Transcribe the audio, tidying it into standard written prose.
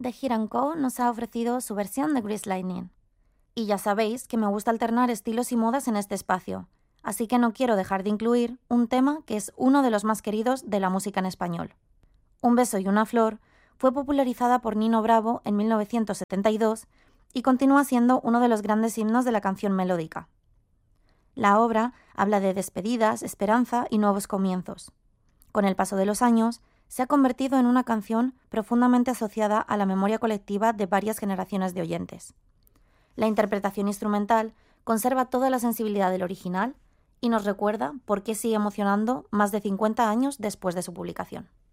The Hit & Co. nos ha ofrecido su versión de Grease Lightning. Y ya sabéis que me gusta alternar estilos y modas en este espacio, así que no quiero dejar de incluir un tema que es uno de los más queridos de la música en español. Un beso y una flor fue popularizada por Nino Bravo en 1972 y continúa siendo uno de los grandes himnos de la canción melódica. La obra habla de despedidas, esperanza y nuevos comienzos. Con el paso de los años, se ha convertido en una canción profundamente asociada a la memoria colectiva de varias generaciones de oyentes. La interpretación instrumental conserva toda la sensibilidad del original y nos recuerda por qué sigue emocionando más de 50 años después de su publicación.